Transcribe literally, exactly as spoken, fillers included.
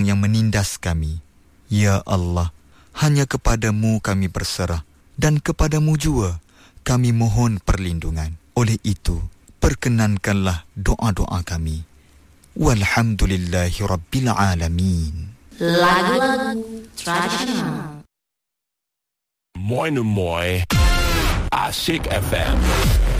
yang menindas kami. Ya Allah, hanya kepadamu kami berserah dan kepadamu jua kami mohon perlindungan. Oleh itu, perkenankanlah doa-doa kami. Walhamdulillahi Rabbil Alamin. Lagu-lagu tradisional. Moin Moin Asyik F M.